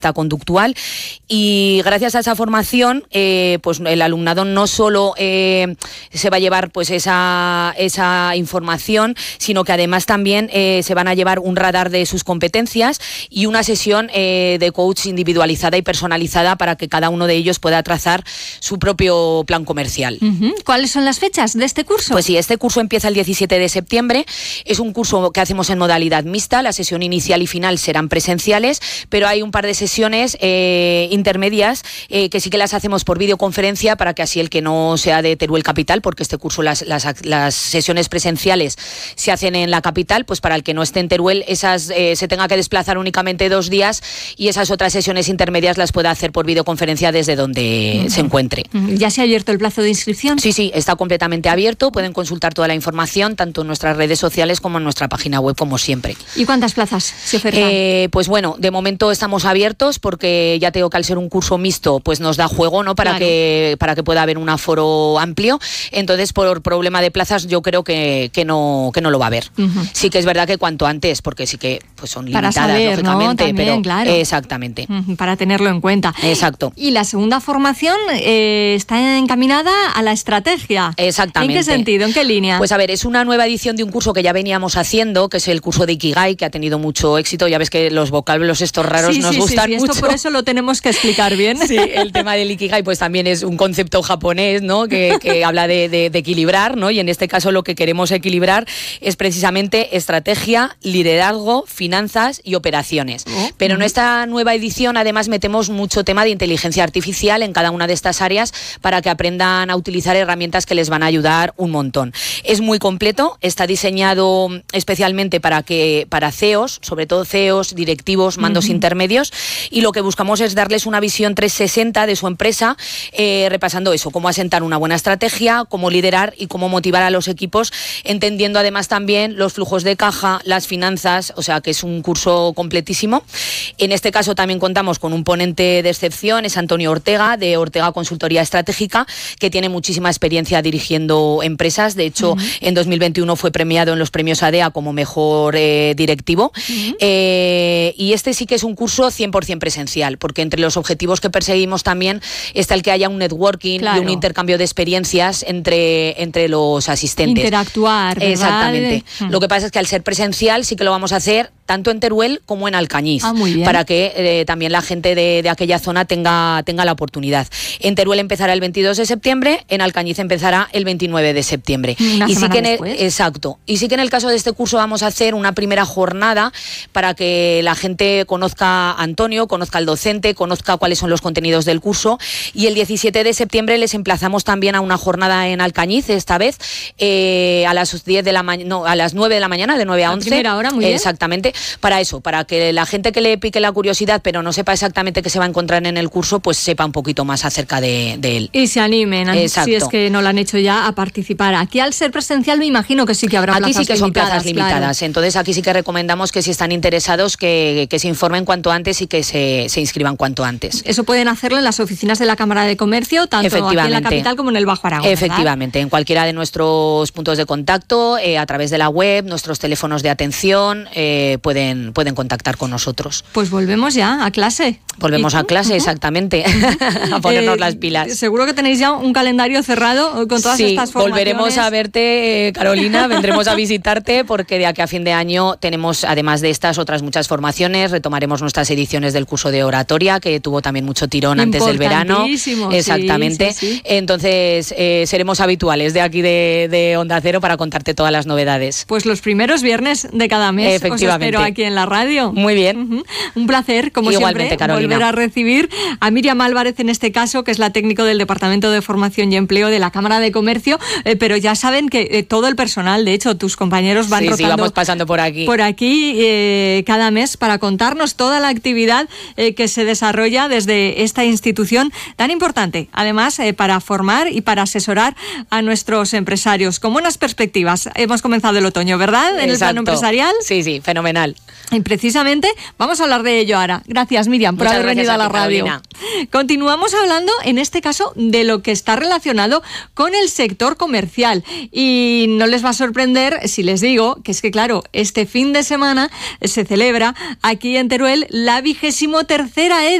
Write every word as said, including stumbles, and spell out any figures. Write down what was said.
conductual, y gracias a esa formación eh, pues el alumnado no solo eh, se va a llevar pues esa, esa información, sino que además también eh, se van a llevar un radar de sus competencias y una sesión eh, de coach individualizada y personalizada para que cada uno de ellos pueda trazar su propio plan comercial. Uh-huh. ¿Cuáles son las fechas de este curso? Pues sí, este curso empieza el diecisiete de septiembre, es un curso que hacemos en modalidad mixta, la sesión inicial y final serán presenciales, pero hay un par de sesiones eh, intermedias eh, que sí que las hacemos por videoconferencia para que así el que no sea de Teruel capital, porque este curso las, las, las sesiones presenciales se hacen en la capital, pues para el que no esté en Teruel esas eh, se tenga que desplazar únicamente dos días y esas otras sesiones intermedias las pueda hacer por videoconferencia desde donde uh-huh. se encuentre. ¿Ya se ha abierto el plazo de inscripción? Sí, sí, está completamente abierto, pueden consultar toda la información tanto en nuestras redes sociales como en nuestra página web, como siempre. ¿Y cuántas plazas se ofertan? Eh, pues bueno, de momento estamos abiertos porque ya tengo que al ser un curso mixto pues nos da juego, ¿no? Para, claro. que, para que pueda haber un aforo amplio, entonces por problema de plazas yo creo que, que, no, que no lo va a haber. Uh-huh. Sí que es verdad que cuanto antes, porque sí que pues son limitadas, para saber, lógicamente, ¿no? También, pero claro. Exactamente. Uh-huh. Para tenerlo en cuenta. Exacto. Y la segunda formación eh, está encaminada a la estrategia. Exactamente. ¿En qué sentido? ¿En qué línea? Pues a ver, es una nueva edición de un curso que ya veníamos haciendo, que es el curso de Ikigai, que ha tenido mucho éxito. Ya ves que los vocablos estos raros sí, nos sí, gustan sí, sí. mucho. Esto por eso lo tenemos que explicar bien. Sí, el tema del Ikigai pues también es un concepto japonés, ¿no? Que, que habla de, de, de equilibrar, ¿no? Y en este caso lo que queremos equilibrar es precisamente estrategia, liderazgo, finanzas y operaciones. Oh, Pero uh-huh. en esta nueva edición además metemos mucho tema de inteligencia artificial en cada una de estas áreas para que aprendan a utilizar herramientas que les van a ayudar un montón. Es muy completo, está diseñado especialmente para que para C E Os, sobre todo C E Os, directivos, mandos uh-huh. intermedios, y lo que buscamos es darles una visión trescientos sesenta de su empresa, eh, repasando eso, cómo asentar una buena estrategia, cómo liderar y cómo motivar a los equipos, entendiendo además también los flujos de caja, las finanzas, o sea que es un curso completísimo. En este caso también contamos con un ponente de excepción, es Antonio Ortega, de Ortega Consultoría Estratégica, que tiene muchísima experiencia dirigiendo empresas. De hecho, uh-huh. en dos mil veintiuno fue premiado en los premios A D E A como mejor eh, directivo. Uh-huh. Eh, y este sí que es un curso cien por ciento presencial, porque entre los objetivos que perseguimos también está el que haya un networking, claro. y un intercambio de experiencias entre, entre los asistentes. Interactuar, ¿verdad? Exactamente. Uh-huh. Lo que pasa es que al ser presencial sí que lo vamos a hacer tanto en Teruel como en Alcañiz, ah, muy bien. para que eh, también la gente de, de aquella zona tenga, tenga la oportunidad. En Teruel empezará el veintidós de septiembre, en Alcañiz empezará el veintinueve de septiembre. Una y semana sí que en el, después. exacto. Y sí que en el caso de este curso vamos a hacer una primera jornada para que la gente conozca a Antonio, conozca al docente, conozca cuáles son los contenidos del curso, y el diecisiete de septiembre les emplazamos también a una jornada en Alcañiz, esta vez eh, a las diez de la mañana, no, a las nueve de la mañana, de nueve a once. Primera hora, muy bien. Exactamente, para eso, para que la gente que le pique la curiosidad pero no sepa exactamente qué se va a encontrar en el curso, pues sepa un poquito más acerca de, de él. Y se animen, Exacto. si es que no lo han hecho ya, a participar. Aquí al ser presencial me imagino que sí que habrá aquí plazas sí que son plazas limitadas, limitadas, claro. Entonces aquí sí que recomendamos que si están interesados que, que se informen cuanto antes y que se, se inscriban cuanto antes. Eso pueden hacerlo en las oficinas de la Cámara de Comercio, tanto aquí en la capital como en el Bajo Aragón, efectivamente, ¿verdad? En cualquiera de nuestros puntos de contacto, eh, a través de la web, nuestros teléfonos de atención, eh, pueden, pueden contactar con nosotros. Pues volvemos ya a clase. Volvemos a clase, uh-huh. exactamente, a ponernos eh, las pilas. Seguro que tenéis ya un calendario cerrado con todas sí, estas formaciones. Volveremos a verte, eh, Carolina, vendremos a visitarte porque de aquí a fin de año tenemos, además de estas, otras muchas formaciones. Retomaremos nuestras ediciones del curso de oratoria, que tuvo también mucho tirón antes del verano. Exactamente. Sí, sí, sí. Entonces, eh, seremos habituales de aquí de, de Onda Cero para contarte todas las novedades. Pues los primeros viernes de cada mes. Efectivamente. Os espero aquí en la radio. Muy bien. Uh-huh. Un placer, como Igualmente, siempre, Carolina. volver a recibir a Miriam Álvarez en este caso, que es la técnico del Departamento de Formación y Empleo de la Cámara de Comercio, eh, pero ya saben que eh, todo el personal, de hecho, tus compañeros van sí, rotando sí, vamos pasando por aquí. Por aquí eh, cada mes para contarnos toda la actividad eh, que se desarrolla desde esta institución tan importante, además eh, para formar y para asesorar a nuestros empresarios con buenas perspectivas. Hemos comenzado el otoño, ¿verdad? En Exacto. El plano empresarial. Sí, sí, fenomenal. fenomenal. Y precisamente vamos a hablar de ello ahora. Gracias, Miriam, por Muchas haber venido a la ti, radio. Carolina. Continuamos hablando, en este caso, de lo que está relacionado con el sector comercial. Y no les va a sorprender si les digo que es que, claro, este fin de semana se celebra aquí en Teruel la vigésimo tercera